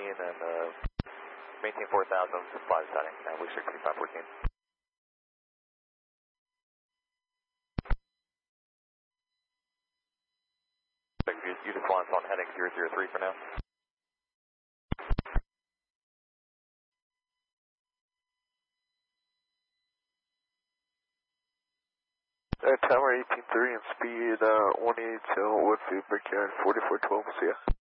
and maintain 4,000, fly setting, wish 6514. You just want us on heading 003 for now. Tower 18.3 and speed 180 to Woodfield Brickyard 4412, see ya.